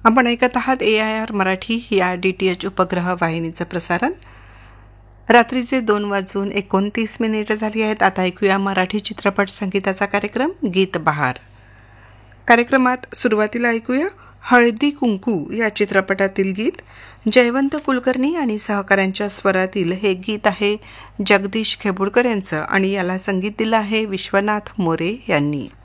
आपण ऐकत आहात AIR मराठी या DTH उपग्रह वाहिनीचं प्रसारण. रात्रीचे 2:29 झाली आहेत. आता ऐकूया मराठी चित्रपट संगीताचा कार्यक्रम गीत बहार. कार्यक्रमात सुरुवातीला ऐकूया हळदी कुंकू या चित्रपटातील गीत. जयवंत कुलकर्णी आणि सहकाऱ्यांच्या स्वरातील हे गीत आहे जगदीश खेबुडकर यांचं आणि याला संगीत दिलं आहे विश्वनाथ मोरे यांनी.